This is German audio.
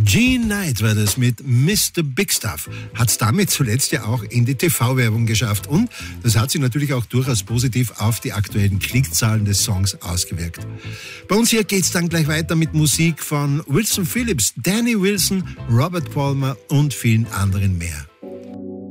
Jean Knight war das mit Mr. Big Stuff. Hat es damit zuletzt ja auch in die TV-Werbung geschafft. Und das hat sich natürlich auch durchaus positiv auf die aktuellen Klickzahlen des Songs ausgewirkt. Bei uns hier geht's dann gleich weiter mit Musik von Wilson Phillips, Danny Wilson, Robert Palmer und vielen anderen mehr.